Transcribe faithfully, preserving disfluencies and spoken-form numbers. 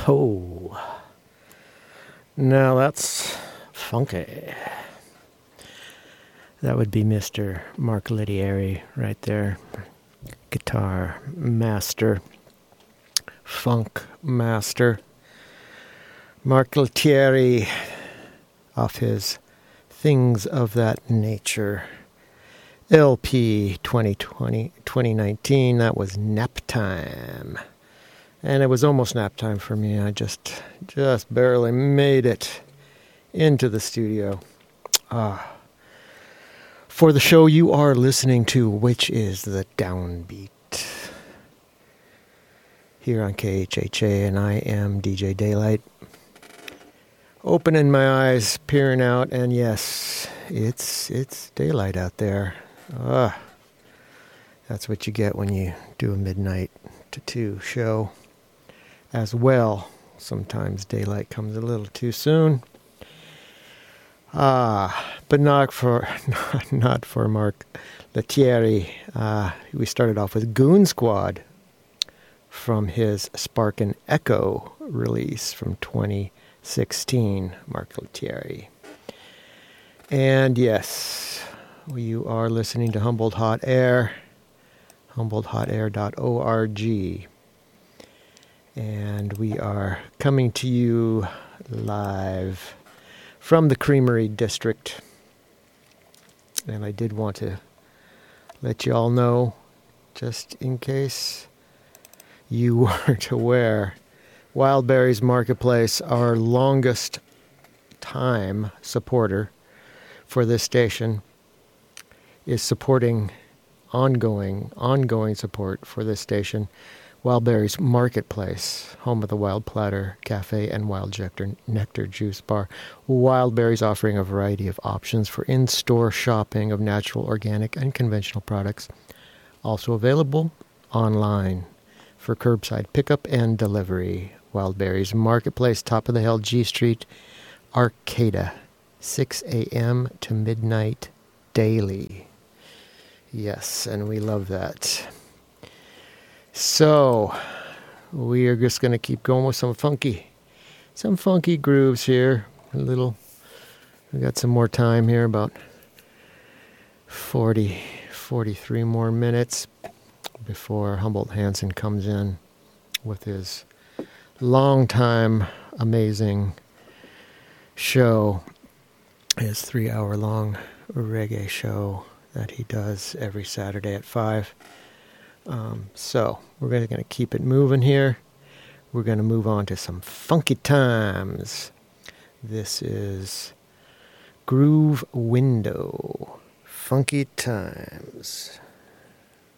Oh, now that's funky. That would be Mister Mark Lettieri right there. Guitar master, funk master. Mark Lettieri off his Things of That Nature L P twenty twenty, twenty nineteen. That was Nap Time. And it was almost nap time for me. I just just barely made it into the studio. Ah. For the show you are listening to, which is the Downbeat. Here on K H H A, and I am D J Daylight. Opening my eyes, peering out, and yes, it's it's daylight out there. Ah. That's what you get when you do a midnight to two show. As well, sometimes daylight comes a little too soon. Ah, but not for not, not for Mark Lettieri. Uh, we started off with Goon Squad from his Spark and Echo release from twenty sixteen. Mark Lettieri. And yes, you are listening to Humboldt Hot Air, humboldt hot air dot org. And we are coming to you live from the Creamery District. And I did want to let you all know, just in case you weren't aware, Wildberries Marketplace, our longest time supporter for this station, is supporting ongoing, ongoing support for this station. Wildberries Marketplace, home of the Wild Platter Cafe and Wild Nectar, Nectar Juice Bar. Wildberries offering a variety of options for in-store shopping of natural, organic, and conventional products. Also available online for curbside pickup and delivery. Wildberries Marketplace, top of the hill, G Street, Arcata, six a.m. to midnight daily. Yes, and we love that. So, we are just going to keep going with some funky, some funky grooves here. A little, we got some more time here, about forty, forty-three more minutes before Humboldt Hansen comes in with his long-time amazing show, his three-hour-long reggae show that he does every Saturday at five. Um, so, we're going to keep it moving here. We're going to move on to some funky times. This is Groove Window. Funky Times.